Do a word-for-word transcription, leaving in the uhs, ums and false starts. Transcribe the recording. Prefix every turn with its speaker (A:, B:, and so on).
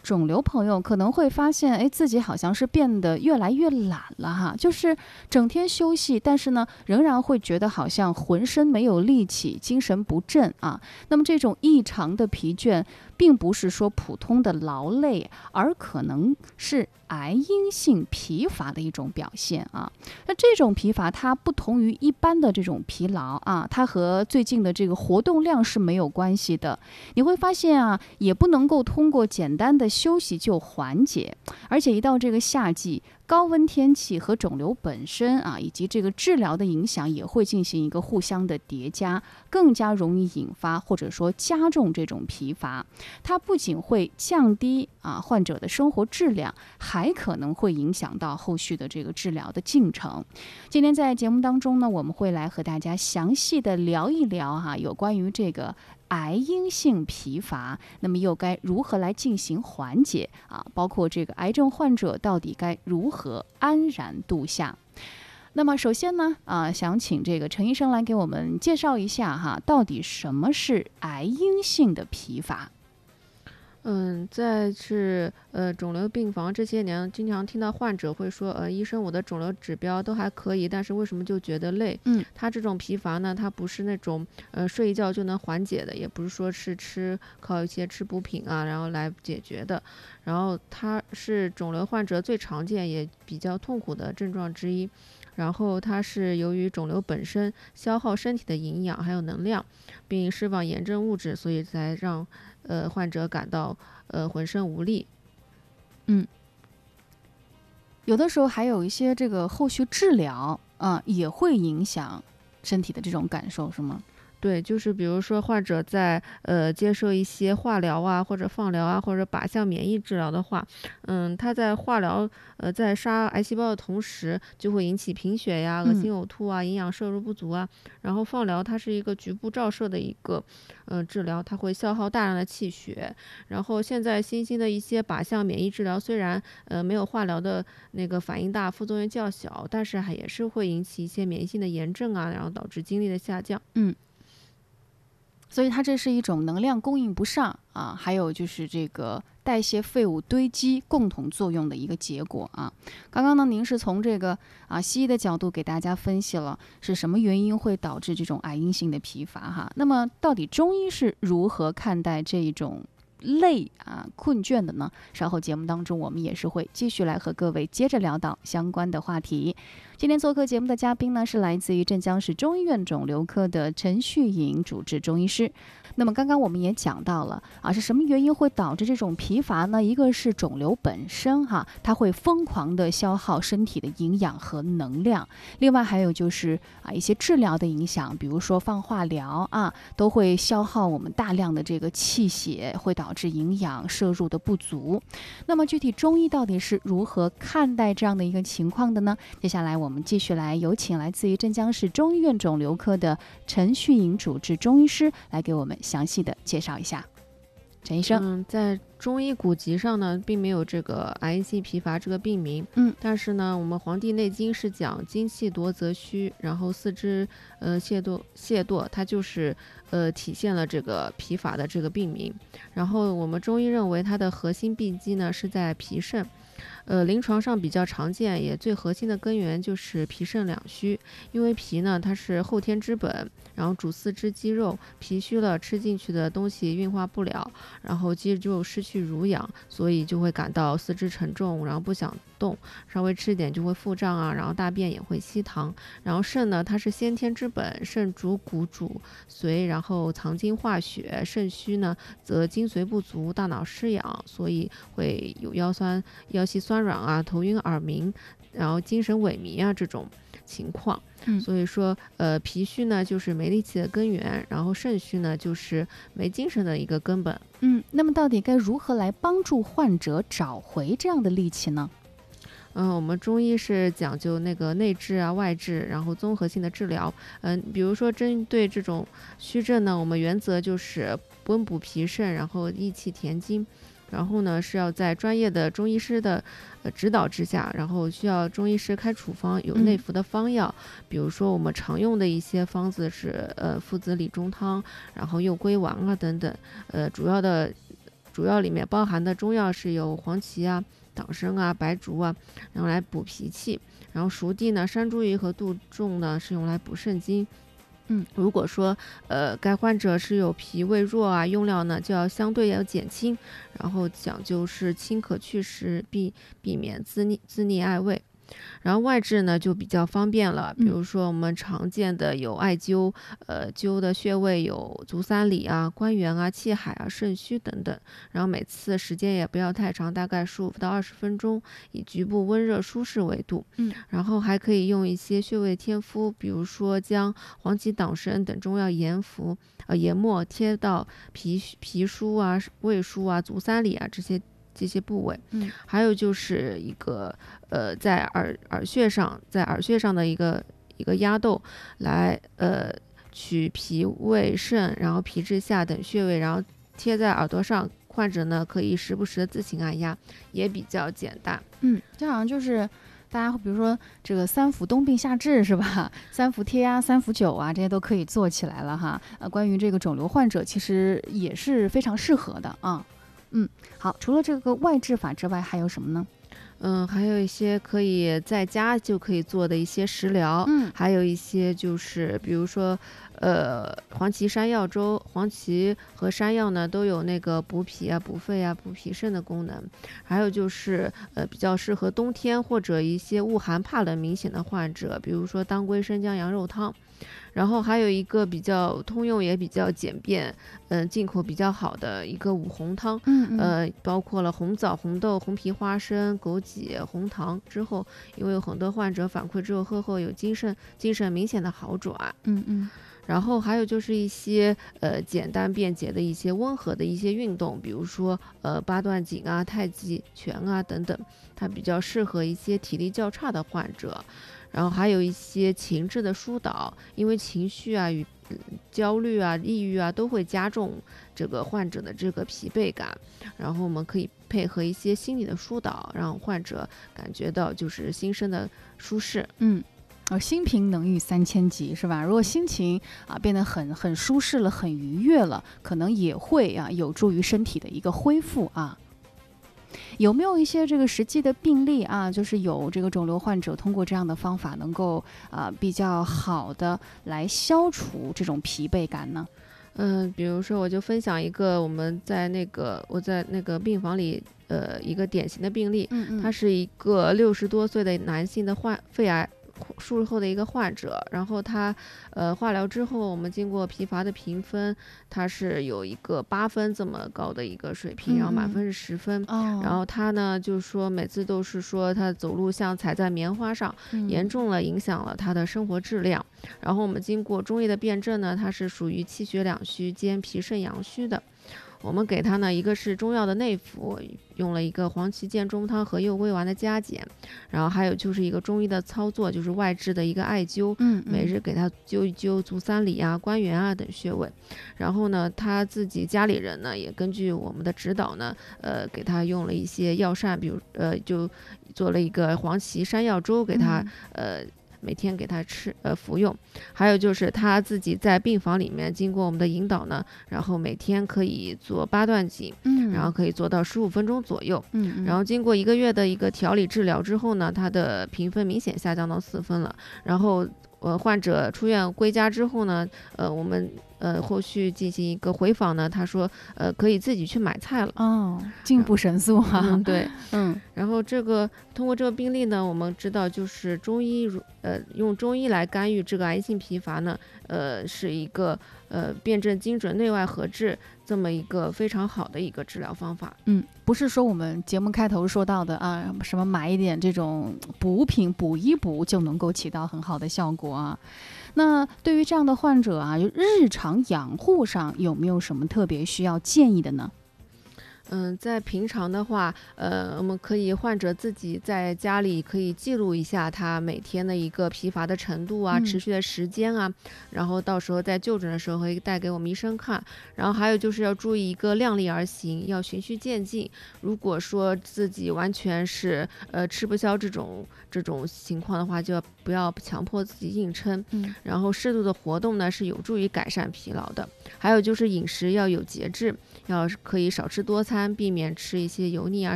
A: 肿瘤朋友可能会发现，哎，自己好像是变得越来越懒了哈，就是整天休息，但是呢，仍然会觉得好像浑身没有力气，精神不振啊。那么这种异常的疲倦，并不是说普通的劳累，而可能是癌因性疲乏的一种表现啊。那这种疲乏它不同于一般的这种疲劳啊，它和最近的这个活动量是没有关系的。你会发现啊，也不能够通过简单的休息就缓解，而且一到这个夏季，高温天气和肿瘤本身啊，以及这个治疗的影响也会进行一个互相的叠加，更加容易引发或者说加重这种疲乏。它不仅会降低啊患者的生活质量，还可能会影响到后续的这个治疗的进程。今天在节目当中呢，我们会来和大家详细的聊一聊哈、啊，有关于这个癌因性疲乏，那么又该如何来进行缓解啊？包括这个癌症患者到底该如何安然度夏？那么首先呢，啊，想请这个陈医生来给我们介绍一下哈，到底什么是癌因性的疲乏？
B: 嗯，在是呃肿瘤病房这些年，经常听到患者会说，呃，医生，我的肿瘤指标都还可以，但是为什么就觉得累？
A: 嗯，
B: 他这种疲乏呢，他不是那种呃睡一觉就能缓解的，也不是说是吃靠一些吃补品啊，然后来解决的。然后它是肿瘤患者最常见也比较痛苦的症状之一。然后它是由于肿瘤本身消耗身体的营养还有能量，并释放炎症物质，所以才让呃患者感到呃浑身无力。
A: 嗯，有的时候还有一些这个后续治疗啊，也会影响身体的这种感受，是吗？
B: 对，就是比如说患者在呃接受一些化疗啊，或者放疗啊，或者靶向免疫治疗的话，嗯，他在化疗呃在杀癌细胞的同时，就会引起贫血呀、恶
A: 嗯
B: 心呕吐啊、营养摄入不足啊。然后放疗它是一个局部照射的一个呃治疗，它会消耗大量的气血。然后现在新兴的一些靶向免疫治疗，虽然呃没有化疗的那个反应大，副作用较小，但是还也是会引起一些免疫性的炎症啊，然后导致精力的下降。
A: 嗯。所以它这是一种能量供应不上啊，还有就是这个代谢废物堆积共同作用的一个结果啊。刚刚呢，您是从这个啊西医的角度给大家分析了是什么原因会导致这种癌因性的疲乏哈。那么到底中医是如何看待这一种累啊困倦的呢？稍后节目当中我们也是会继续来和各位接着聊到相关的话题。今天做客节目的嘉宾呢，是来自于镇江市中医院肿瘤科的陈旭颖主治中医师。那么刚刚我们也讲到了啊，是什么原因会导致这种疲乏呢？一个是肿瘤本身哈，它会疯狂的消耗身体的营养和能量。另外还有就是啊一些治疗的影响，比如说放化疗啊，都会消耗我们大量的这个气血，会导致营养摄入的不足。那么具体中医到底是如何看待这样的一个情况的呢？接下来我们继续来有请来自于镇江市中医院肿瘤科的陈旭颖主治中医师来给我们详细的介绍一下。陈医生，
B: 嗯，在中医古籍上呢，并没有这个癌因性疲乏这个病名。
A: 嗯，
B: 但是呢，我们《黄帝内经》是讲精气夺则虚，然后四肢呃懈惰懈惰，它就是呃体现了这个疲乏的这个病名。然后我们中医认为它的核心病机呢是在脾肾。呃，临床上比较常见，也最核心的根源就是脾肾两虚。因为脾呢，它是后天之本，然后主四肢肌肉，脾虚了，吃进去的东西运化不了，然后肌肉失去濡养，所以就会感到四肢沉重，然后不想动，稍微吃一点就会腹胀啊，然后大便也会稀溏。然后肾呢，它是先天之本，肾主骨主髓，然后藏精化血。肾虚呢，则精髓不足，大脑失养，所以会有腰酸、腰膝酸软啊、头晕耳鸣，然后精神萎靡啊这种情况。
A: 嗯，
B: 所以说，呃，脾虚呢就是没力气的根源，然后肾虚呢就是没精神的一个根本。
A: 嗯，那么到底该如何来帮助患者找回这样的力气呢？
B: 嗯，我们中医是讲究那个内治啊、外治，然后综合性的治疗。嗯，比如说针对这种虚症呢，我们原则就是温补脾肾，然后益气填精。然后呢，是要在专业的中医师的呃指导之下，然后需要中医师开处方，有内服的方药。嗯、比如说我们常用的一些方子是呃附子理中汤，然后右归丸啊等等。呃，主要的。 主要里面包含的中药是有黄芪啊、党参啊、白术啊，用来补脾气。然后熟地呢，山茱萸和杜仲呢是用来补肾精。
A: 嗯，
B: 如果说呃该患者是有脾胃弱啊，用料呢就要相对要减轻，然后讲究是清可去湿，避避免滋腻滋腻碍胃。然后外治呢就比较方便了，比如说我们常见的有艾灸，呃，灸的穴位有足三里啊、关元啊、气海啊、肾虚等等。然后每次时间也不要太长，大概十五到二十分钟，以局部温热舒适为度。
A: 嗯，
B: 然后还可以用一些穴位贴敷，比如说将黄芪、党参等中药研服，呃，研末贴到脾脾腧啊、胃腧啊、足三里啊这些。这些部位，
A: 嗯，
B: 还有就是一个呃，在耳耳穴上，在耳穴上的一个一个压豆，来呃取脾胃肾，然后脾志下等穴位，然后贴在耳朵上，患者呢可以时不时的自行按压，也比较简单。
A: 嗯，这好像就是大家比如说这个三伏冬病夏治是吧？三伏贴呀、三伏灸啊，这些都可以做起来了哈。呃，关于这个肿瘤患者，其实也是非常适合的啊。嗯，好，除了这个外治法之外，还有什么呢？
B: 嗯，还有一些可以在家就可以做的一些食疗，
A: 嗯，
B: 还有一些就是比如说，呃，黄芪山药粥，黄芪和山药呢都有那个补脾啊、补肺啊、补脾肾的功能。还有就是呃，比较适合冬天或者一些恶寒怕冷明显的患者，比如说当归生姜羊肉汤。然后还有一个比较通用也比较简便，嗯、呃，进口比较好的一个五红汤，
A: 嗯嗯
B: 呃，包括了红枣、红豆、红皮花生、枸杞、红糖。之后，因为有很多患者反馈之后喝后有精神精神明显的好转。
A: 嗯嗯。
B: 然后还有就是一些呃简单便捷的一些温和的一些运动，比如说呃八段锦啊、太极拳啊等等，它比较适合一些体力较差的患者。然后还有一些情志的疏导，因为情绪啊与、嗯、焦虑啊、抑郁啊都会加重这个患者的这个疲惫感，然后我们可以配合一些心理的疏导，让患者感觉到就是心身的舒适。
A: 嗯。呃，心平能御三千疾是吧？如果心情啊变得很很舒适了，很愉悦了，可能也会啊有助于身体的一个恢复啊。有没有一些这个实际的病例啊，就是有这个肿瘤患者通过这样的方法能够啊比较好的来消除这种疲惫感呢？
B: 嗯，比如说我就分享一个我们在那个我在那个病房里呃一个典型的病例，
A: 嗯嗯，
B: 他是一个六十多岁的男性的患肺癌术后的一个患者，然后他呃化疗之后，我们经过疲乏的评分，他是有一个八分这么高的一个水平，
A: 嗯
B: 然后满分是十分。
A: 哦，
B: 然后他呢就说每次都是说他走路像踩在棉花上，
A: 嗯
B: 严重了影响了他的生活质量。然后我们经过中医的辩证呢，他是属于气血两虚兼脾肾阳虚的。我们给他呢，一个是中药的内服，用了一个黄芪健中汤和右归丸的加减，然后还有就是一个中医的操作，就是外治的一个艾灸，
A: 嗯，
B: 每日给他灸一灸足三里啊、关元啊等穴位。然后呢，他自己家里人呢，也根据我们的指导呢，呃，给他用了一些药膳，比如呃，就做了一个黄芪山药粥给他，呃。每天给他吃呃服用，还有就是他自己在病房里面经过我们的引导呢，然后每天可以做八段锦，
A: 嗯，
B: 然后可以做到十五分钟左右，
A: 嗯嗯，
B: 然后经过一个月的一个调理治疗之后呢，他的评分明显下降到四分了，然后呃患者出院归家之后呢，呃我们呃后续进行一个回访呢，他说呃可以自己去买菜了。
A: 哦，进步神速哈、啊
B: 嗯，对，
A: 嗯
B: 然后这个通过这个病例呢，我们知道就是中医如呃用中医来干预这个癌性疲乏呢，呃是一个呃辩证精准、内外合治这么一个非常好的一个治疗方法。
A: 嗯，不是说我们节目开头说到的啊，什么买一点这种补品补一补就能够起到很好的效果啊。那对于这样的患者啊，就日常养护上有没有什么特别需要建议的呢？
B: 嗯，在平常的话，呃，我们可以患者自己在家里可以记录一下他每天的一个疲乏的程度啊，
A: 嗯
B: 持续的时间啊，然后到时候在就诊的时候会带给我们医生看。然后还有就是要注意一个量力而行，要循序渐进。如果说自己完全是呃吃不消这种这种情况的话，就要不要强迫自己硬撑。
A: 嗯
B: 然后适度的活动呢是有助于改善疲劳的。还有就是饮食要有节制，要可以少吃多餐。 餐，避免吃一些油腻啊、